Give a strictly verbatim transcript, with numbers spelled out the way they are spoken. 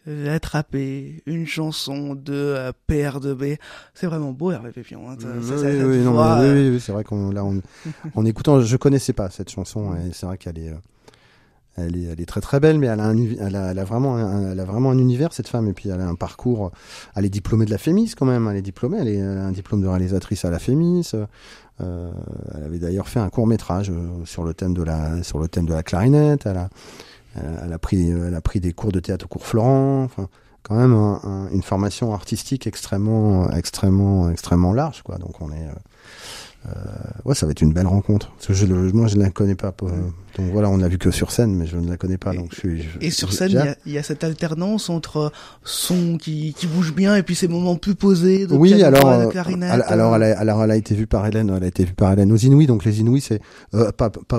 l'attraper, une chanson de euh, P R deux B. C'est vraiment beau Hervé Pépion. Hein. Ça, oui, ça, oui, ça, ça oui, non, voit, mais, euh... oui, oui, c'est vrai qu'on là, on, en écoutant, je connaissais pas cette chanson, et c'est vrai qu'elle est, elle est, elle est très très belle, mais elle a, un, elle a, elle a vraiment, un, elle a vraiment un univers cette femme, et puis elle a un parcours. Elle est diplômée de la Fémis quand même. Elle est diplômée, elle, est, elle a un diplôme de réalisatrice à la Fémis. Euh, elle avait d'ailleurs fait un court métrage sur le thème de la, sur le thème de la clarinette. Elle a, elle a pris, elle a pris des cours de théâtre au cours Florent. Enfin, quand même un, un, une formation artistique extrêmement, extrêmement, extrêmement large, quoi. Donc on est, euh, ouais, ça va être une belle rencontre. Parce que je, le, moi, je ne la connais pas. Pour, euh, donc voilà, on l'a vu que sur scène, mais je ne la connais pas. Et, donc je suis. Je, et sur scène, il y a, y a cette alternance entre son qui, qui bouge bien et puis ces moments plus posés de oui, piano, alors, de clarinette. Alors, alors, elle a, alors, elle a été vue par Hélène. Elle a été vue par Hélène aux Inouïs. Donc les Inouïs, c'est euh, pas, pas